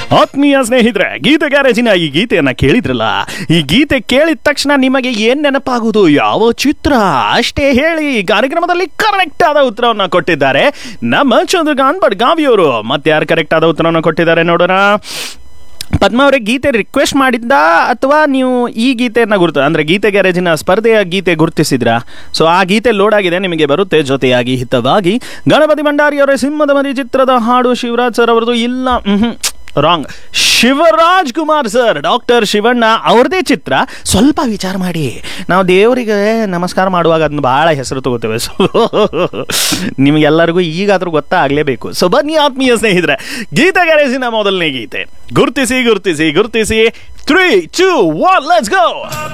ಆತ್ಮೀಯ ಸ್ನೇಹಿತರೆ, ಗೀತೆ ಗ್ಯಾರೇಜಿನ ಈ ಗೀತೆಯನ್ನ ಕೇಳಿದ್ರಲ್ಲ, ಈ ಗೀತೆ ಕೇಳಿದ ತಕ್ಷಣ ನಿಮಗೆ ಏನ್ ನೆನಪಾಗುವುದು, ಯಾವ ಚಿತ್ರ ಅಷ್ಟೇ ಹೇಳಿ. ಕಾರ್ಯಕ್ರಮದಲ್ಲಿ ಕರೆಕ್ಟ್ ಆದ ಉತ್ತರವನ್ನ ಕೊಟ್ಟಿದ್ದಾರೆ ನಮ್ಮ ಚಂದ್ರಕಾಂತ್ ಬಡ್ಗಾವಿಯವರು. ಮತ್ತೆ ಯಾರು ಕರೆಕ್ಟ್ ಆದ ಉತ್ತರವನ್ನ ಕೊಟ್ಟಿದ್ದಾರೆ ನೋಡೋಣ. ಪದ್ಮ ಅವರೇ, ಗೀತೆ ರಿಕ್ವೆಸ್ಟ್ ಮಾಡಿದ್ದ ಅಥವಾ ನೀವು ಈ ಗೀತೆಯನ್ನು ಅಂದರೆ ಗೀತೆ ಗ್ಯಾರೇಜಿನ ಸ್ಪರ್ಧೆಯ ಗೀತೆ ಗುರುತಿಸಿದ್ರಾ? ಸೊ ಆ ಗೀತೆ ಲೋಡ್ ಆಗಿದೆ, ನಿಮಗೆ ಬರುತ್ತೆ. ಜೊತೆಯಾಗಿ ಹಿತವಾಗಿ ಗಣಪತಿ ಭಂಡಾರಿಯವರೇ, ಸಿಂಹದ ಮರಿ ಚಿತ್ರದ ಹಾಡು ಶಿವರಾಜ್ ಸರ್ ಅವರದು ಇಲ್ಲ, wrong. Shivraj Kumar sir, doctor Shivanna ಅವ್ರದೇ ಚಿತ್ರ. ಸ್ವಲ್ಪ ವಿಚಾರ ಮಾಡಿ, ನಾವು ದೇವರಿಗೆ ನಮಸ್ಕಾರ ಮಾಡುವಾಗ ಅದನ್ನ ಭಾಳ ಹೆಸರು ತಗೋತೇವೆ. ಸೊ ನಿಮಗೆಲ್ಲರಿಗೂ ಈಗಾದರೂ ಗೊತ್ತಾಗಲೇಬೇಕು. ಸೊ ಬನ್ನಿ ಆತ್ಮೀಯ ಸ್ನೇಹಿತರೆ, ಗೀತೆ ಗ್ಯಾರೇಜಿನ ಮೊದಲನೇ ಗೀತೆ ಗುರುತಿಸಿ 3, 2, 1, ಲೆಟ್ಸ್ ಗೋ.